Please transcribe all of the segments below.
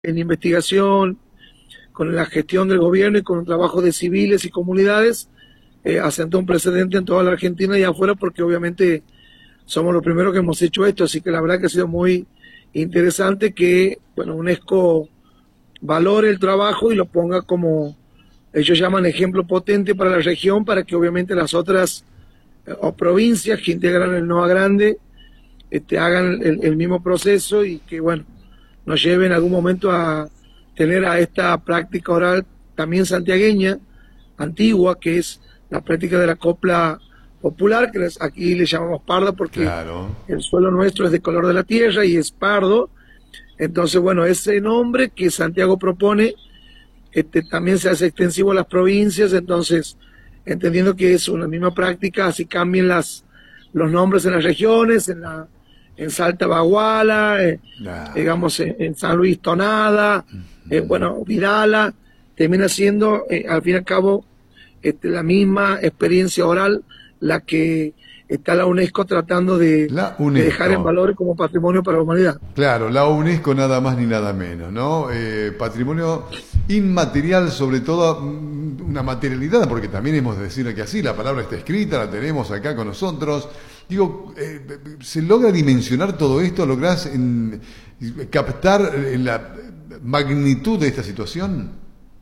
en investigación, con la gestión del gobierno y con el trabajo de civiles y comunidades, asentó un precedente en toda la Argentina y afuera, porque obviamente somos los primeros que hemos hecho esto, así que la verdad que ha sido muy interesante que, bueno, UNESCO valore el trabajo y lo ponga como, ellos llaman ejemplo potente para la región, para que obviamente las otras o provincias que integran el NOA Grande hagan el mismo proceso y que, bueno, nos lleve en algún momento a tener a esta práctica oral también santiagueña, antigua, que es la práctica de la copla popular, que aquí le llamamos parda porque Claro. el suelo nuestro es de color de la tierra y es pardo. Entonces, bueno, ese nombre que Santiago propone también se hace extensivo a las provincias, entonces, entendiendo que es una misma práctica, así cambien los nombres en las regiones, en Salta Baguala, digamos en San Luis Tonada, bueno, Vidala, termina siendo al fin y al cabo la misma experiencia oral la que está la UNESCO tratando La de dejar en UNESCO. valor como patrimonio para la humanidad. Claro, la UNESCO nada más ni nada menos, ¿no? Patrimonio inmaterial, sobre todo una materialidad, porque también hemos de decir que así, la palabra está escrita, la tenemos acá con nosotros. Digo, ¿se logra dimensionar todo esto? ¿Lográs captar la magnitud de esta situación?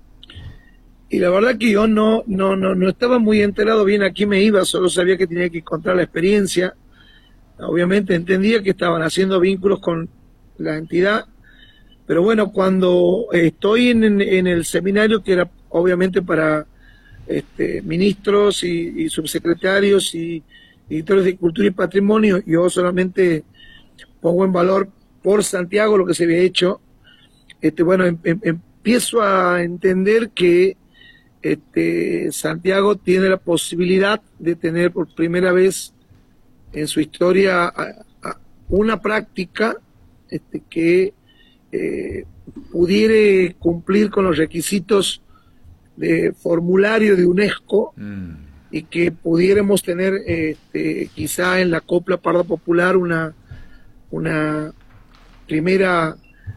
Y la verdad que yo no estaba muy enterado bien a qué me iba, solo sabía que tenía que contar la experiencia. Obviamente entendía que estaban haciendo vínculos con la entidad, pero bueno, cuando estoy en el seminario, que era obviamente para ministros y subsecretarios y editores de cultura y patrimonio, yo solamente pongo en valor por Santiago lo que se había hecho. Bueno, empiezo a entender que Santiago tiene la posibilidad de tener por primera vez en su historia una práctica que pudiera cumplir con los requisitos de formulario de UNESCO y que pudiéramos tener quizá en la copla parda popular una primera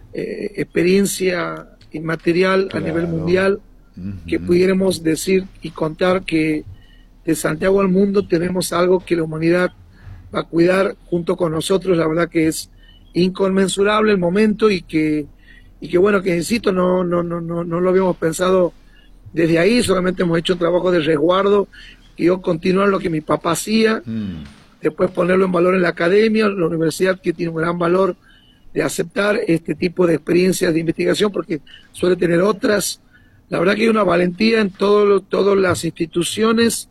experiencia inmaterial a nivel Claro. mundial, que pudiéramos decir y contar que de Santiago al mundo tenemos algo que la humanidad va a cuidar junto con nosotros. La verdad que es inconmensurable el momento y que bueno, que insisto, no lo habíamos pensado desde ahí, solamente hemos hecho un trabajo de resguardo y yo continuar lo que mi papá hacía, después ponerlo en valor en la academia, la universidad, que tiene un gran valor de aceptar este tipo de experiencias de investigación porque suele tener otras. La verdad que hay una valentía en todas las instituciones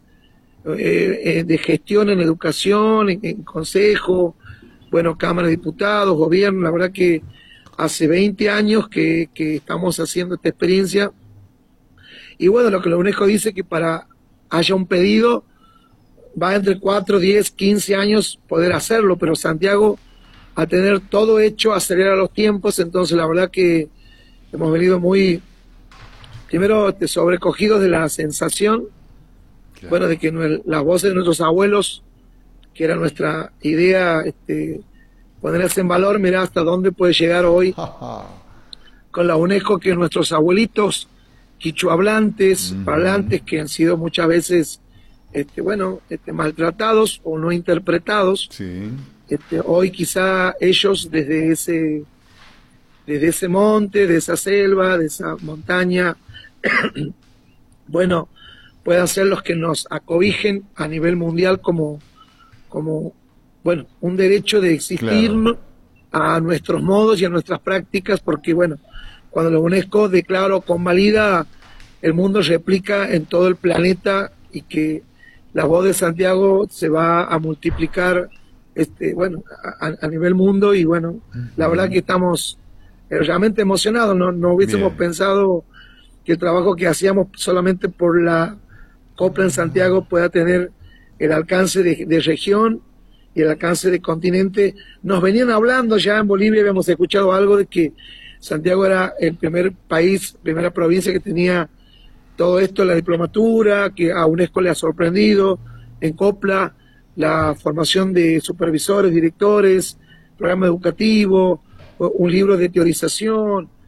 de gestión en educación, en consejo, bueno, Cámara de Diputados, gobierno. La verdad que hace 20 años que estamos haciendo esta experiencia y bueno, lo que la UNESCO dice que para haya un pedido va entre 4, 10, 15 años poder hacerlo, pero Santiago, al tener todo hecho, acelera los tiempos. Entonces la verdad que hemos venido muy, primero, sobrecogidos de la sensación, bueno, de que las voces de nuestros abuelos, que era nuestra idea, ponerlas en valor, mira hasta dónde puede llegar hoy con la UNESCO, que nuestros abuelitos quichuablantes, parlantes, que han sido muchas veces, bueno, maltratados o no interpretados, Sí. hoy quizá ellos desde ese monte, de esa selva, de esa montaña, bueno, puedan ser los que nos acobijen a nivel mundial como bueno, un derecho de existir Claro. a nuestros modos y a nuestras prácticas, porque bueno, cuando la UNESCO declara o convalida, el mundo replica en todo el planeta y que la voz de Santiago se va a multiplicar bueno, a nivel mundo y bueno, la verdad que estamos realmente emocionados. No hubiésemos Bien. pensado que el trabajo que hacíamos solamente por la Copla en Santiago pueda tener el alcance de región y el alcance de continente. Nos venían hablando ya en Bolivia, habíamos escuchado algo de que Santiago era el primer país, primera provincia que tenía todo esto, la diplomatura, que a UNESCO le ha sorprendido, en Copla, la formación de supervisores, directores, programa educativo, un libro de teorización,